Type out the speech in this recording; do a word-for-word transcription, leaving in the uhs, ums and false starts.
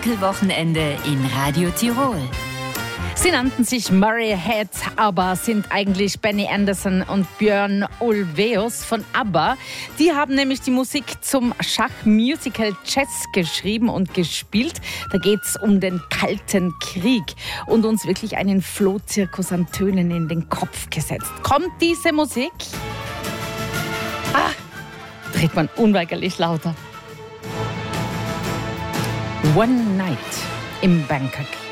Musical-Wochenende in Radio Tirol. Sie nannten sich Murray Head, aber sind eigentlich Benny Andersson und Björn Ulvaeus von ABBA. Die haben nämlich die Musik zum Schachmusical Chess geschrieben und gespielt. Da geht es um den Kalten Krieg und uns wirklich einen Flohzirkus an Tönen in den Kopf gesetzt. Kommt diese Musik? Ah, dreht man unweigerlich lauter. One Night im Bangkok.